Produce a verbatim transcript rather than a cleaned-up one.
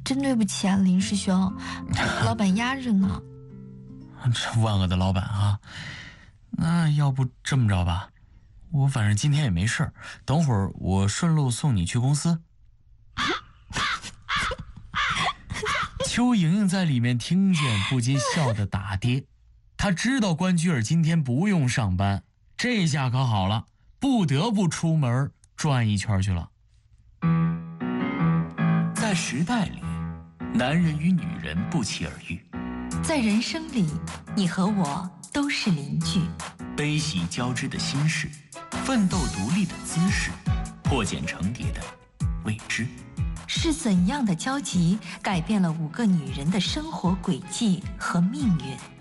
真对不起啊，林师兄，老板压着呢。 这万恶的老板啊！那要不这么着吧，我反正今天也没事儿，等会儿我顺路送你去公司。邱莹莹在里面听见，不禁笑得打跌。她知道关雎尔今天不用上班，这下可好了，不得不出门转一圈去了。 在时代里，男人与女人不期而遇； 在人生里，你和我都是邻居。 悲喜交织的心事，奋斗独立的姿势，破茧成蝶的未知。 是怎样的交集改变了五个女人的生活轨迹和命运？